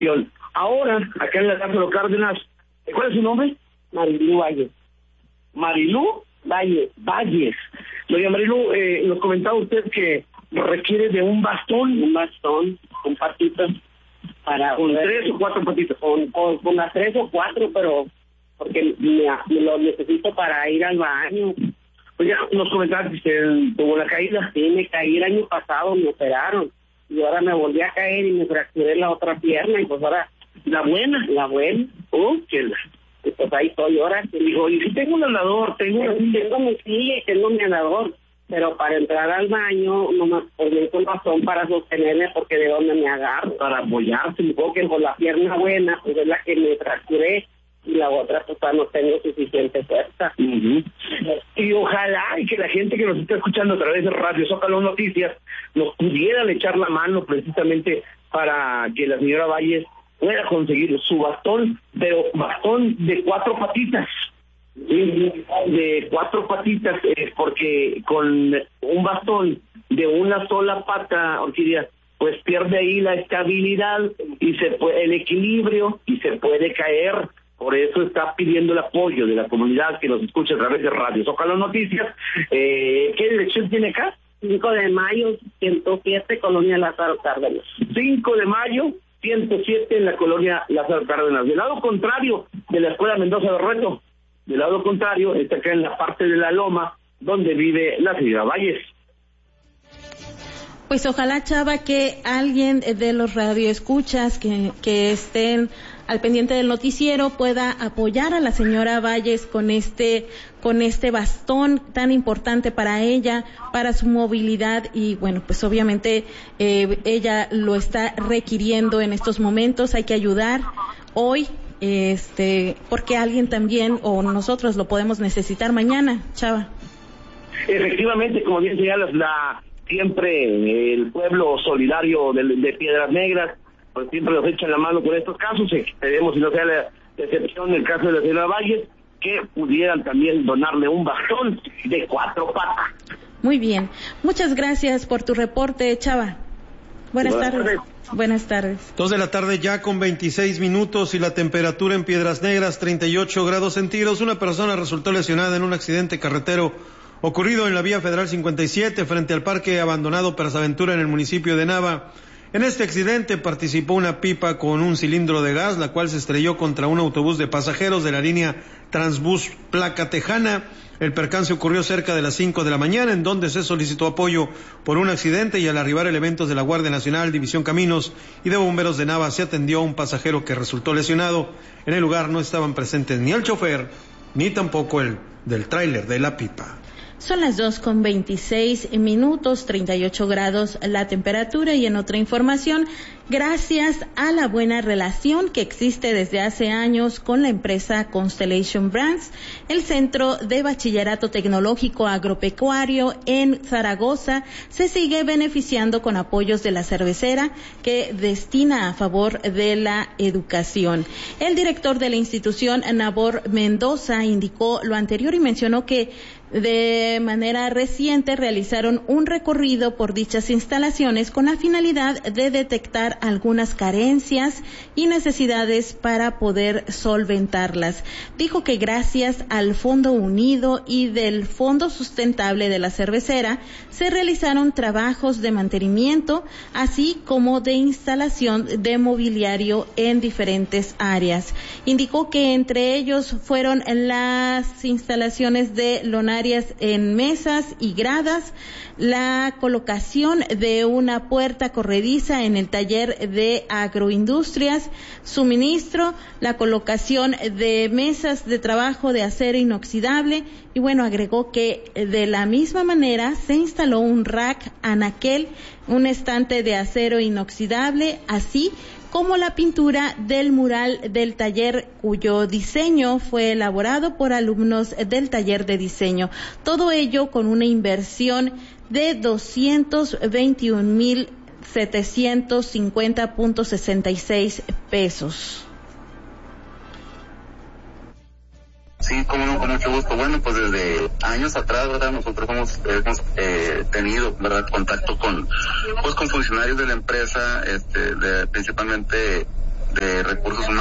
Ahora, acá en la Lázaro Cárdenas, ¿cuál es su nombre? Marilú Valles. Marilú Valles. Doña Marilú, nos comentaba usted que requiere de un bastón. Un bastón con patitas. Para ¿Con 3 o 4 patitas? Con las 3 o 4, pero porque lo necesito para ir al baño. Oiga, nos comentaba que usted tuvo la caída. Sí, me caí el año pasado, me operaron. Y ahora me volví a caer y me fracturé la otra pierna. Y pues ahora, ¿la buena? Y pues ahí estoy ahora. Y digo, y si tengo un andador, tengo mi silla y tengo mi andador. Pero para entrar al baño, nomás necesito un bastón para sostenerme, porque de dónde me agarro. Para apoyarse un poco. Que con la pierna buena, pues es la que me fracturé. Y la otra, pues no tengo suficiente fuerza. Y ojalá y que la gente que nos está escuchando a través de Radio Zócalo Noticias nos pudieran echar la mano precisamente para que la señora Valles pueda conseguir su bastón, pero bastón de 4 patitas. De 4 patitas, porque con un bastón de una sola pata, Orquídea, pues pierde ahí la estabilidad y el equilibrio y se puede caer. Por eso está pidiendo el apoyo de la comunidad que nos escucha a través de Radio Zócalo Noticias. ¿Qué dirección tiene acá? 5 de mayo, 107, Colonia Lázaro Cárdenas. 5 de mayo, 107, en la Colonia Lázaro Cárdenas. Del lado contrario de la Escuela Mendoza de Reto. Del lado contrario, está acá en la parte de la loma, donde vive la señora Valles. Pues ojalá, Chava, que alguien de los radioescuchas que estén al pendiente del noticiero pueda apoyar a la señora Valles con este bastón tan importante para ella, para su movilidad, y bueno, pues obviamente ella lo está requiriendo en estos momentos. Hay que ayudar hoy, porque alguien también o nosotros lo podemos necesitar mañana, Chava. Efectivamente, como bien señalas, siempre el pueblo solidario de Piedras Negras, pues siempre nos echan la mano con estos casos. Esperemos, si no sea la excepción el caso de la señora Valles, que pudieran también donarle un bastón de 4 patas. Muy bien, muchas gracias por tu reporte, Chava. Buenas tardes. Buenas tardes. 2 de la tarde ya con 26 minutos y la temperatura en Piedras Negras 38 grados centígrados. Una persona resultó lesionada en un accidente carretero ocurrido en la vía Federal 57 frente al parque abandonado Perazaventura en el municipio de Nava. En este accidente participó una pipa con un cilindro de gas, la cual se estrelló contra un autobús de pasajeros de la línea Transbús Placa Tejana. El percance ocurrió cerca de las 5 de la mañana, en donde se solicitó apoyo por un accidente, y al arribar elementos de la Guardia Nacional, División Caminos y de Bomberos de Nava, se atendió a un pasajero que resultó lesionado. En el lugar no estaban presentes ni el chofer, ni tampoco el del tráiler de la pipa. Son las 2:26, 38 grados la temperatura. Y en otra información, gracias a la buena relación que existe desde hace años con la empresa Constellation Brands, el Centro de Bachillerato Tecnológico Agropecuario en Zaragoza se sigue beneficiando con apoyos de la cervecera, que destina a favor de la educación. El director de la institución, Nabor Mendoza, indicó lo anterior y mencionó que de manera reciente realizaron un recorrido por dichas instalaciones con la finalidad de detectar algunas carencias y necesidades para poder solventarlas. Dijo que gracias al Fondo Unido y del Fondo Sustentable de la Cervecera se realizaron trabajos de mantenimiento, así como de instalación de mobiliario en diferentes áreas. Indicó que entre ellos fueron las instalaciones de lonarias en mesas y gradas, la colocación de una puerta corrediza en el taller de agroindustrias, suministro, la colocación de mesas de trabajo de acero inoxidable, y bueno, agregó que de la misma manera se instaló un rack anaquel, un estante de acero inoxidable, así como la pintura del mural del taller, cuyo diseño fue elaborado por alumnos del taller de diseño. Todo ello con una inversión de 221,750.66 pesos. Sí, como no, con mucho gusto. Bueno, pues desde años atrás, ¿verdad? Nosotros hemos tenido, ¿verdad?, contacto con funcionarios de la empresa, principalmente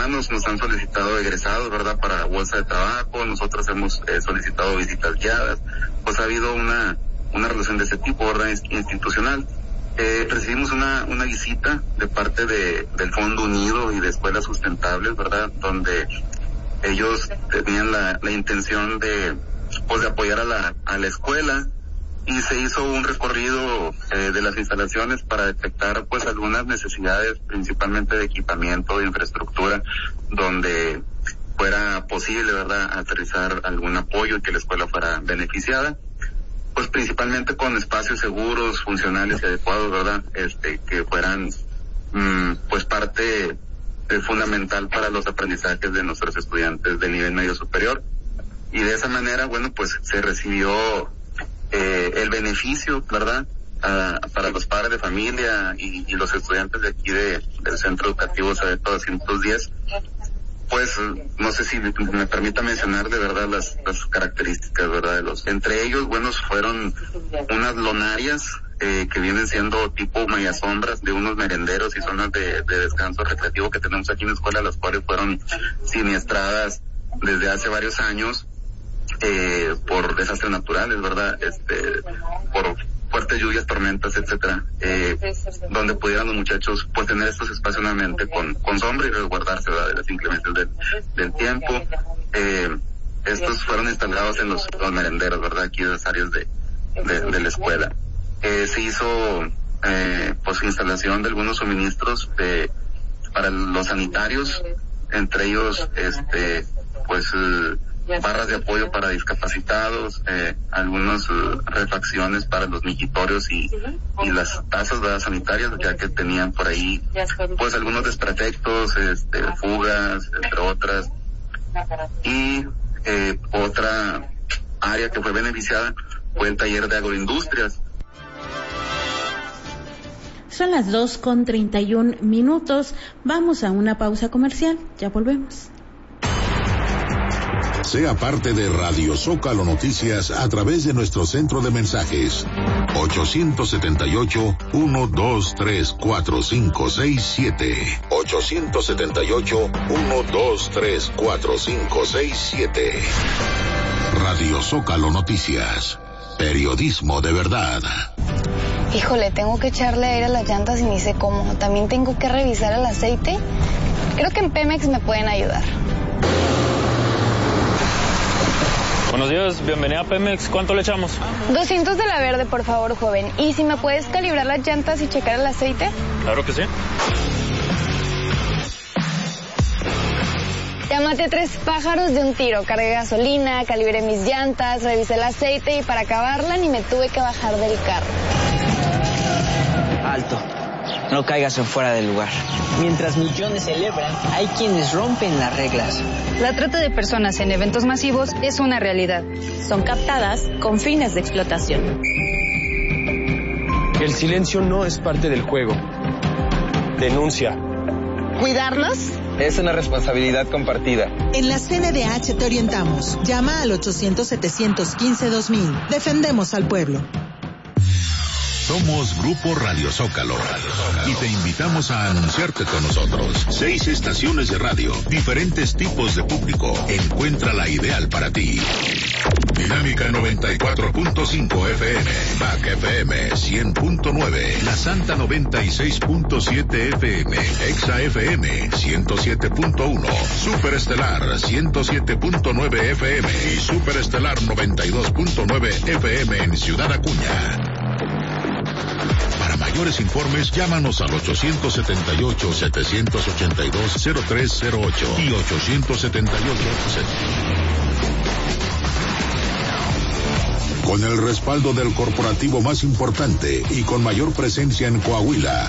nos han solicitado egresados, ¿verdad?, para bolsa de trabajo. Nosotros hemos solicitado visitas guiadas. Pues ha habido una relación de ese tipo, ¿verdad?, institucional. Recibimos una visita de parte del Fondo Unido y de Escuelas Sustentables, ¿verdad?, donde ellos tenían la intención de apoyar a la escuela, y se hizo un recorrido de las instalaciones para detectar pues algunas necesidades, principalmente de equipamiento, de infraestructura, donde fuera posible, ¿verdad?, aterrizar algún apoyo y que la escuela fuera beneficiada, pues principalmente con espacios seguros, funcionales y adecuados, ¿verdad?, que fueran pues parte fundamental para los aprendizajes de nuestros estudiantes del nivel medio superior. Y de esa manera, bueno, pues se recibió el beneficio, ¿verdad?, para los padres de familia y los estudiantes de aquí del Centro Educativo Sabeto 210. Pues no sé si me permita mencionar de verdad las características, ¿verdad?, entre ellos, bueno, fueron unas lonarias que vienen siendo tipo mayasombras de unos merenderos y zonas de descanso recreativo que tenemos aquí en la escuela, las cuales fueron siniestradas desde hace varios años por desastres naturales, ¿verdad?, por fuertes lluvias, tormentas, etcétera, donde pudieran los muchachos pues tener estos espacios nuevamente con sombra y resguardarse, ¿verdad?, de las inclemencias del tiempo. Estos fueron instalados en los merenderos, ¿verdad?, aquí en las áreas de la escuela. Se hizo pues instalación de algunos suministros para los sanitarios, entre ellos pues barras de apoyo para discapacitados, algunas refacciones para los mijitorios y las tazas, ¿verdad?, sanitarias, ya que tenían por ahí pues algunos desperfectos, fugas, entre otras. Y otra área que fue beneficiada fue el taller de agroindustrias. Son las 2:31. Vamos a una pausa comercial. Ya volvemos. Sea parte de Radio Zócalo Noticias a través de nuestro centro de mensajes 878-123-4567 878-123-4567. Radio Zócalo Noticias, periodismo de verdad. Híjole, tengo que echarle aire a las llantas y ni sé cómo. También tengo que revisar el aceite. Creo que en Pemex me pueden ayudar. Buenos días, bienvenida a Pemex. ¿Cuánto le echamos? 200 de la verde, por favor, joven. ¿Y si me puedes calibrar las llantas y checar el aceite? Claro que sí. Ya maté 3 pájaros de un tiro. Cargué gasolina, calibré mis llantas, revisé el aceite y para acabarla ni me tuve que bajar del carro. Alto. No caigas en fuera del lugar. Mientras millones celebran, hay quienes rompen las reglas. La trata de personas en eventos masivos es una realidad. Son captadas con fines de explotación. El silencio no es parte del juego. Denuncia. ¿Cuidarnos? Es una responsabilidad compartida. En la CNDH te orientamos. Llama al 800-715-2000. Defendemos al pueblo. Somos Grupo Radio Zócalo y te invitamos a anunciarte con nosotros. 6 estaciones de radio, diferentes tipos de público. Encuentra la ideal para ti. Dinámica 94.5 FM, Back FM 100.9, La Santa 96.7 FM, Exa FM 107.1, Superestelar 107.9 FM y Superestelar 92.9 FM en Ciudad Acuña. Para mayores informes, llámanos al 878-782-0308 y 878. Con el respaldo del corporativo más importante y con mayor presencia en Coahuila,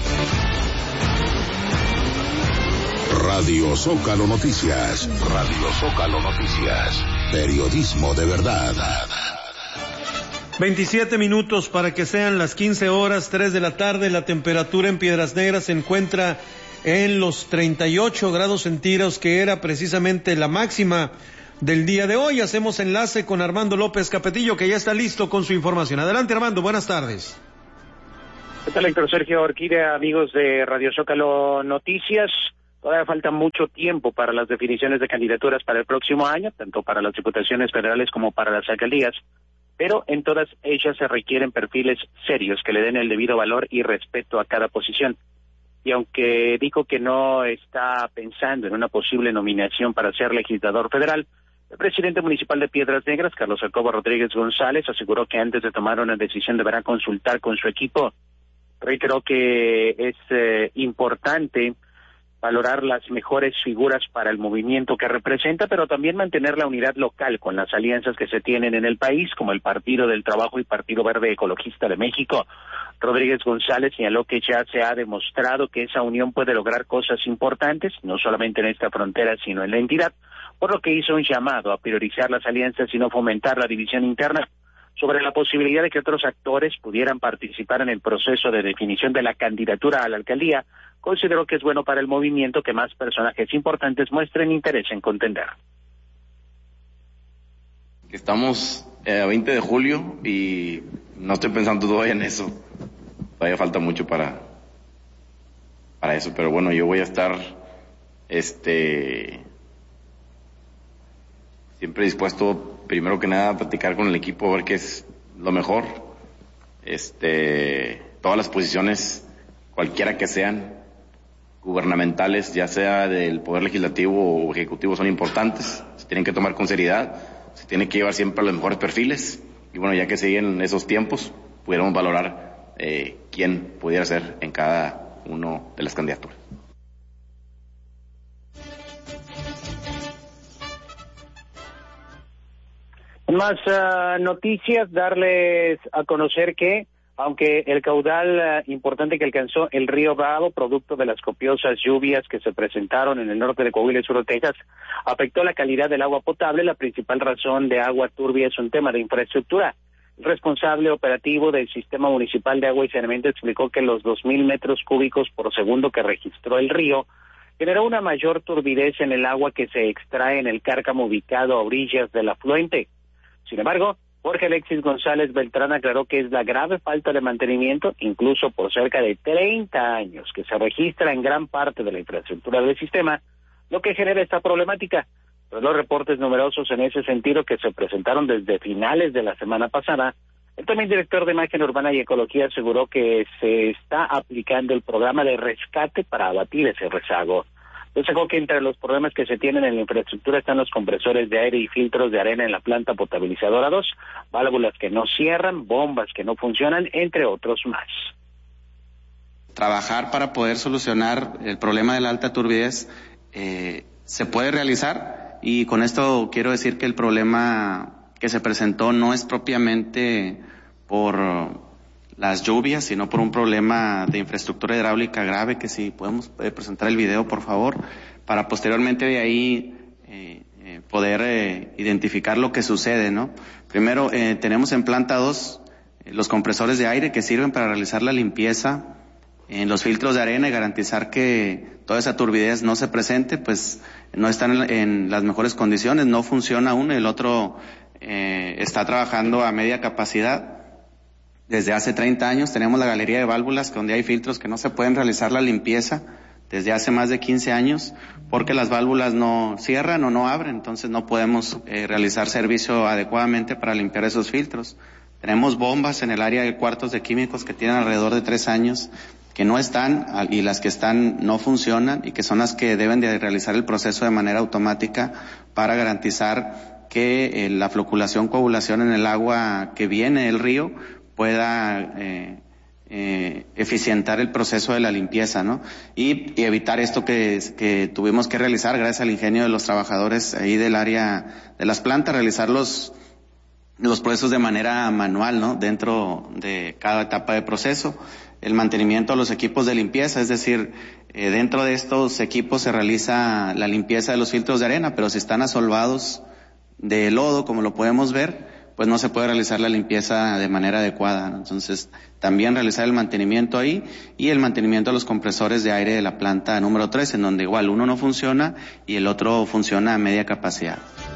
Radio Zócalo Noticias. Radio Zócalo Noticias. Periodismo de verdad. 27 minutos para que sean las 15 horas, 3 de la tarde. La temperatura en Piedras Negras se encuentra en los 38 grados centígrados, que era precisamente la máxima del día de hoy. Hacemos enlace con Armando López Capetillo, que ya está listo con su información. Adelante, Armando, buenas tardes. ¿Qué tal, Héctor Sergio Orquídea, amigos de Radio Zócalo Noticias? Todavía falta mucho tiempo para las definiciones de candidaturas para el próximo año, tanto para las diputaciones federales como para las alcaldías, pero en todas ellas se requieren perfiles serios que le den el debido valor y respeto a cada posición. Y aunque dijo que no está pensando en una posible nominación para ser legislador federal, el presidente municipal de Piedras Negras, Carlos Jacobo Rodríguez González, aseguró que antes de tomar una decisión deberá consultar con su equipo. Reiteró que es importante valorar las mejores figuras para el movimiento que representa, pero también mantener la unidad local con las alianzas que se tienen en el país, como el Partido del Trabajo y Partido Verde Ecologista de México. Rodríguez González señaló que ya se ha demostrado que esa unión puede lograr cosas importantes, no solamente en esta frontera, sino en la entidad, por lo que hizo un llamado a priorizar las alianzas y no fomentar la división interna. Sobre la posibilidad de que otros actores pudieran participar en el proceso de definición de la candidatura a la alcaldía, consideró que es bueno para el movimiento que más personajes importantes muestren interés en contender. Estamos a 20 de julio y no estoy pensando todavía en eso. Todavía falta mucho para eso, pero bueno, yo voy a estar siempre dispuesto, primero que nada, a platicar con el equipo, a ver qué es lo mejor. Todas las posiciones, cualquiera que sean, gubernamentales, ya sea del Poder Legislativo o Ejecutivo, son importantes, se tienen que tomar con seriedad, se tiene que llevar siempre a los mejores perfiles, y bueno, ya que siguen esos tiempos, pudiéramos valorar quién pudiera ser en cada uno de las candidaturas. Más noticias, darles a conocer que, aunque el caudal importante que alcanzó el río Bravo, producto de las copiosas lluvias que se presentaron en el norte de Coahuila y sur de Texas, afectó la calidad del agua potable, la principal razón de agua turbia es un tema de infraestructura. El responsable operativo del Sistema Municipal de Agua y Saneamiento explicó que los 2,000 metros cúbicos por segundo que registró el río generó una mayor turbidez en el agua que se extrae en el cárcamo ubicado a orillas del afluente. Sin embargo, Jorge Alexis González Beltrán aclaró que es la grave falta de mantenimiento, incluso por cerca de 30 años, que se registra en gran parte de la infraestructura del sistema, lo que genera esta problemática. Tras los reportes numerosos en ese sentido que se presentaron desde finales de la semana pasada, el también director de Imagen Urbana y Ecología aseguró que se está aplicando el programa de rescate para abatir ese rezago. Destacó que entre los problemas que se tienen en la infraestructura están los compresores de aire y filtros de arena en la planta potabilizadora 2, válvulas que no cierran, bombas que no funcionan, entre otros más. Trabajar para poder solucionar el problema de la alta turbidez se puede realizar, y con esto quiero decir que el problema que se presentó no es propiamente por las lluvias, sino por un problema de infraestructura hidráulica grave, que si podemos presentar el video, por favor, para posteriormente de ahí poder identificar lo que sucede, ¿no? Primero, tenemos en planta 2 los compresores de aire que sirven para realizar la limpieza en los filtros de arena y garantizar que toda esa turbidez no se presente, pues no están en las mejores condiciones, no funciona uno, el otro está trabajando a media capacidad. Desde hace 30 años tenemos la galería de válvulas donde hay filtros que no se pueden realizar la limpieza desde hace más de 15 años porque las válvulas no cierran o no abren, entonces no podemos realizar servicio adecuadamente para limpiar esos filtros. Tenemos bombas en el área de cuartos de químicos que tienen alrededor de 3 años que no están, y las que están no funcionan, y que son las que deben de realizar el proceso de manera automática para garantizar que la floculación, coagulación en el agua que viene del río pueda eficientar el proceso de la limpieza, ¿no? Y evitar esto que tuvimos que realizar gracias al ingenio de los trabajadores ahí del área de las plantas, realizar los procesos de manera manual, ¿no? Dentro de cada etapa de proceso. El mantenimiento de los equipos de limpieza, es decir, dentro de estos equipos se realiza la limpieza de los filtros de arena, pero si están asolvados de lodo, como lo podemos ver, pues no se puede realizar la limpieza de manera adecuada, ¿no? Entonces, también realizar el mantenimiento ahí y el mantenimiento de los compresores de aire de la planta número 3, en donde igual uno no funciona y el otro funciona a media capacidad.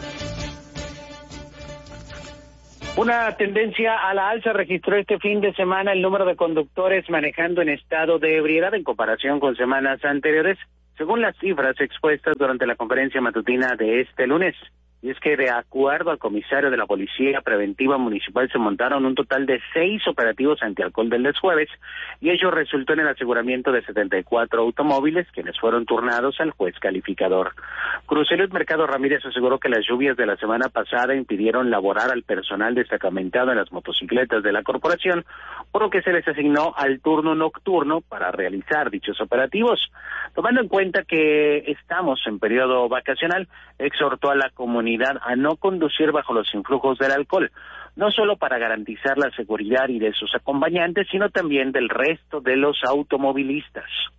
Una tendencia a la alza registró este fin de semana el número de conductores manejando en estado de ebriedad en comparación con semanas anteriores. según las cifras expuestas durante la conferencia matutina de este lunes. Y es que de acuerdo al comisario de la Policía Preventiva Municipal se montaron un total de 6 operativos antialcohol del jueves y ello resultó en el aseguramiento de 74 automóviles, quienes fueron turnados al juez calificador. Cruz Eliud Mercado Ramírez aseguró que las lluvias de la semana pasada impidieron laborar al personal destacamentado en las motocicletas de la corporación, por lo que se les asignó al turno nocturno para realizar dichos operativos. Tomando en cuenta que estamos en periodo vacacional, exhortó a la comunidad a no conducir bajo los influjos del alcohol, no solo para garantizar la seguridad y de sus acompañantes, sino también del resto de los automovilistas.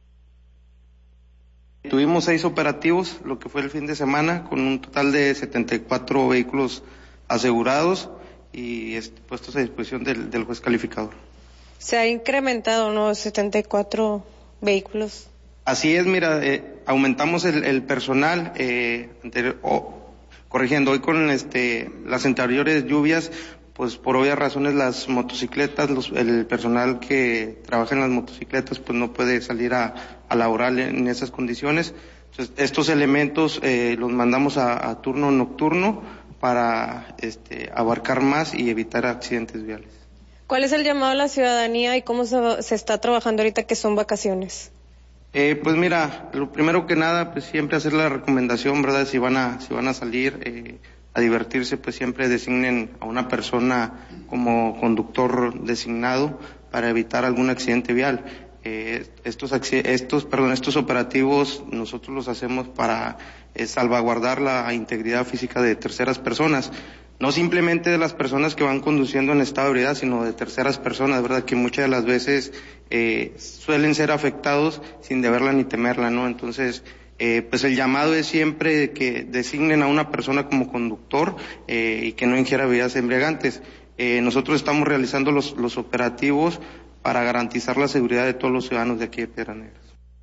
Tuvimos 6 operativos, lo que fue el fin de semana, con un total de 74 vehículos asegurados y puestos a disposición del juez calificador. Se ha incrementado, ¿no? 74 vehículos. Así es, mira, aumentamos el personal corrigiendo, hoy con las anteriores lluvias, pues por obvias razones las motocicletas, el personal que trabaja en las motocicletas pues no puede salir a laborar en esas condiciones. Entonces, estos elementos los mandamos a turno nocturno para abarcar más y evitar accidentes viales. ¿Cuál es el llamado a la ciudadanía y cómo se está trabajando ahorita que son vacaciones? Pues mira, lo primero que nada, pues siempre hacer la recomendación, ¿verdad? Si van a salir a divertirse, pues siempre designen a una persona como conductor designado para evitar algún accidente vial. Estos operativos nosotros los hacemos para salvaguardar la integridad física de terceras personas. No simplemente de las personas que van conduciendo en estado de ebriedad, sino de terceras personas, ¿verdad? Que muchas de las veces suelen ser afectados sin deberla ni temerla, ¿no? Entonces, pues el llamado es siempre que designen a una persona como conductor y que no ingiera bebidas embriagantes. Nosotros estamos realizando los operativos para garantizar la seguridad de todos los ciudadanos de aquí de Piedras Negras.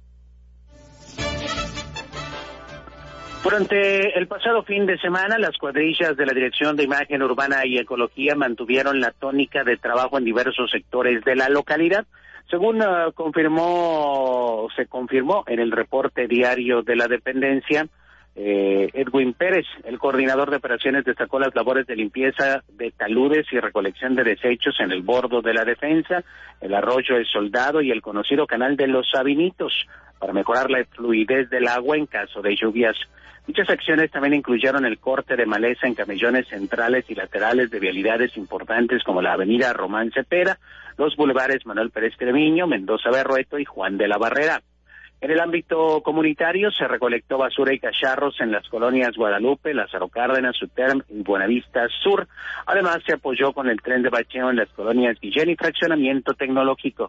Durante el pasado fin de semana, las cuadrillas de la Dirección de Imagen Urbana y Ecología mantuvieron la tónica de trabajo en diversos sectores de la localidad. Según se confirmó en el reporte diario de la dependencia, Edwin Pérez, el coordinador de operaciones, destacó las labores de limpieza de taludes y recolección de desechos en el bordo de la Defensa, el arroyo El Soldado y el conocido canal de los Sabinitos, para mejorar la fluidez del agua en caso de lluvias. Dichas acciones también incluyeron el corte de maleza en camellones centrales y laterales de vialidades importantes como la avenida Román Cepeda, los bulevares Manuel Pérez Treviño, Mendoza Berrueto y Juan de la Barrera. En el ámbito comunitario se recolectó basura y cacharros en las colonias Guadalupe, Lázaro Cárdenas, Suterm y Buenavista Sur. Además se apoyó con el tren de bacheo en las colonias Guillén y Fraccionamiento Tecnológico.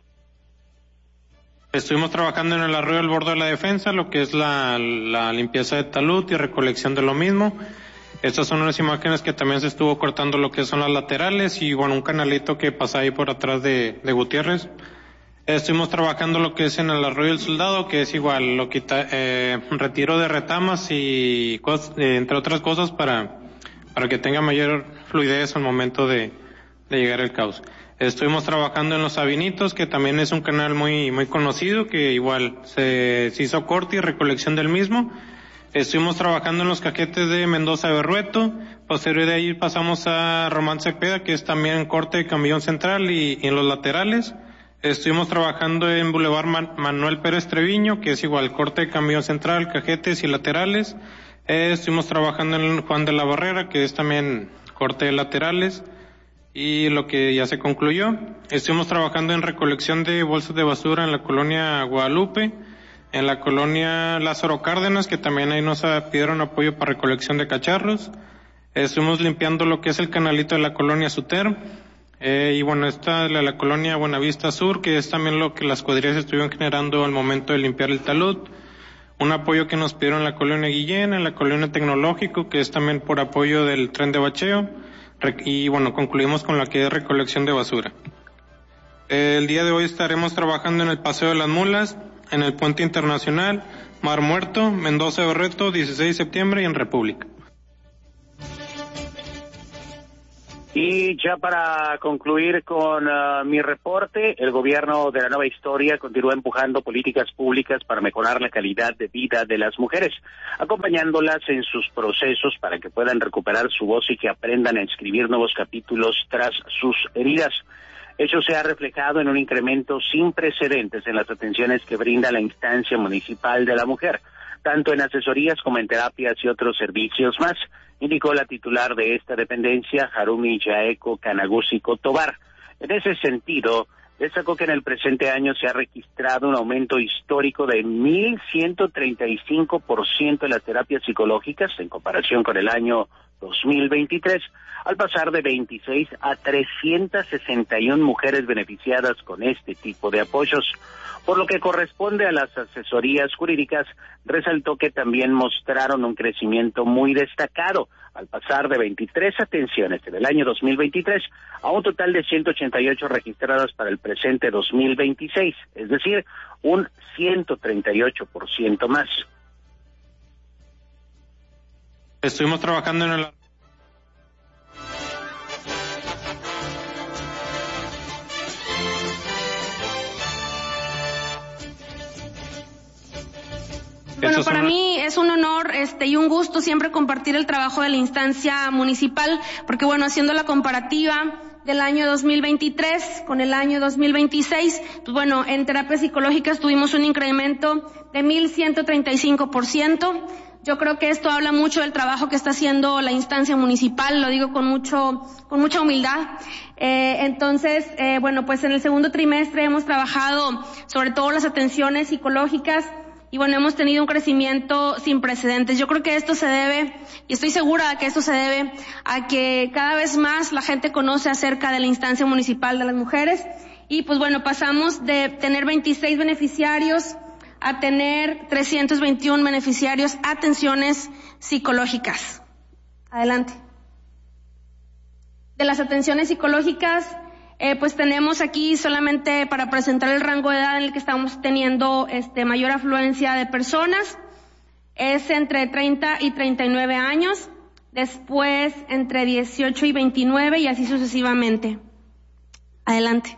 Estuvimos trabajando en el arroyo del bordo de la Defensa, lo que es la limpieza de talud y recolección de lo mismo. Estas son unas imágenes que también se estuvo cortando lo que son las laterales y bueno, un canalito que pasa ahí por atrás de Gutiérrez. Estuvimos trabajando lo que es en el arroyo del Soldado, que es igual, retiro de retamas y entre otras cosas para que tenga mayor fluidez al momento de llegar el cauce. Estuvimos trabajando en los Sabinitos, que también es un canal muy conocido, que igual se hizo corte y recolección del mismo. Estuvimos trabajando en los cajetes de Mendoza Berrueto, posterior de ahí pasamos a Román Cepeda, que es también corte de camellón central y en los laterales. Estuvimos trabajando en Boulevard Manuel Pérez Treviño, que es igual corte de camellón central, cajetes y laterales. Estuvimos trabajando en Juan de la Barrera, que es también corte de laterales. Y lo que ya se concluyó, estuvimos trabajando en recolección de bolsas de basura en la colonia Guadalupe, en la colonia Lázaro Cárdenas, que también ahí nos pidieron apoyo para recolección de cacharros. Estuvimos limpiando lo que es el canalito de la colonia Suter, y bueno, esta de la colonia Buenavista Sur, que es también lo que las cuadrillas estuvieron generando al momento de limpiar el talud. Un apoyo que nos pidieron en la colonia Guillén, en la colonia Tecnológico, que es también por apoyo del tren de bacheo. Y bueno, concluimos con la que es recolección de basura. El día de hoy estaremos trabajando en el Paseo de las Mulas, en el Puente Internacional, Mar Muerto, Mendoza Berrueto, 16 de septiembre y en República. Y ya para concluir con mi reporte, el gobierno de la nueva historia continúa empujando políticas públicas para mejorar la calidad de vida de las mujeres, acompañándolas en sus procesos para que puedan recuperar su voz y que aprendan a escribir nuevos capítulos tras sus heridas. Ello se ha reflejado en un incremento sin precedentes en las atenciones que brinda la instancia municipal de la mujer, tanto en asesorías como en terapias y otros servicios más, indicó la titular de esta dependencia, Harumi Yaeko Kanaguchi Tobar. En ese sentido, destacó que en el presente año se ha registrado un aumento histórico de 1.135% en las terapias psicológicas en comparación con el año 2023, al pasar de 26 a 361 mujeres beneficiadas con este tipo de apoyos. Por lo que corresponde a las asesorías jurídicas, resaltó que también mostraron un crecimiento muy destacado, al pasar de 23 atenciones en el año 2023 a un total de 188 registradas para el presente 2026, es decir, un 138% más. Estuvimos trabajando en el... Bueno, para mí es un honor y un gusto siempre compartir el trabajo de la instancia municipal, porque bueno, haciendo la comparativa del año 2023 con el año 2026, pues bueno, en terapias psicológicas tuvimos un incremento de 1.135%. Yo creo que esto habla mucho del trabajo que está haciendo la instancia municipal, lo digo con mucha humildad. Entonces, bueno, pues en el segundo trimestre hemos trabajado sobre todo las atenciones psicológicas y bueno, hemos tenido un crecimiento sin precedentes. Yo creo que esto se debe, y estoy segura de que esto se debe a que cada vez más la gente conoce acerca de la instancia municipal de las mujeres y pues bueno, pasamos de tener 26 beneficiarios a tener 321 beneficiarios atenciones psicológicas. Adelante. De las atenciones psicológicas, pues tenemos aquí solamente para presentar el rango de edad en el que estamos teniendo mayor afluencia de personas, es entre 30 y 39 años, después entre 18 y 29 y así sucesivamente. Adelante.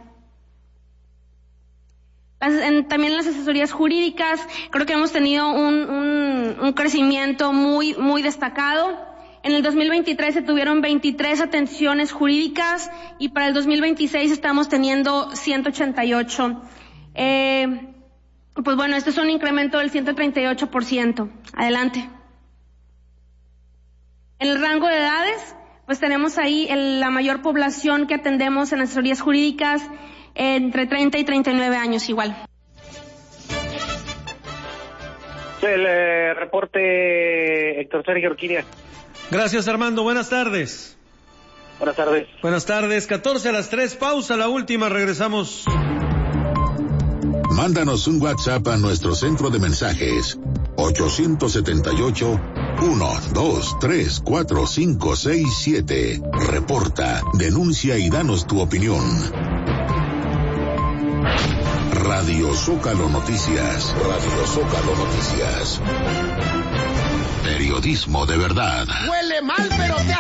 También en las asesorías jurídicas creo que hemos tenido un crecimiento muy destacado. En el 2023 se tuvieron 23 atenciones jurídicas y para el 2026 estamos teniendo 188. Pues bueno, este es un incremento del 138%. Adelante. En el rango de edades, pues tenemos ahí la mayor población que atendemos en asesorías jurídicas entre 30 y 39 años igual. El reporte, Héctor Sergio Orquídea. Gracias, Armando. Buenas tardes. Buenas tardes. Buenas tardes. 14:03, pausa, la última, regresamos. Mándanos un WhatsApp a nuestro centro de mensajes 878-123-4567. Reporta, denuncia y danos tu opinión. Radio Zócalo Noticias. Radio Zócalo Noticias. Periodismo de verdad. Huele mal, pero te